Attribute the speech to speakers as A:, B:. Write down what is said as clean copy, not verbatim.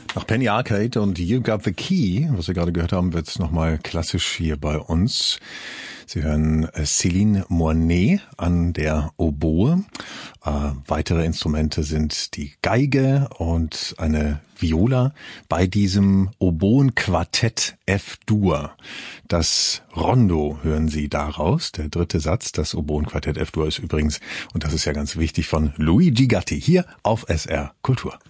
A: Nach Penny Arcade und You Got the Key, was wir gerade gehört haben, wird es nochmal klassisch hier bei uns. Sie hören Céline Moinet an der Oboe. Weitere Instrumente sind die Geige und eine Viola bei diesem Oboenquartett F-Dur. Das Rondo hören Sie daraus, der dritte Satz. Das Oboenquartett F-Dur ist übrigens, und das ist ja ganz wichtig, von Luigi Gatti hier auf SR Kultur.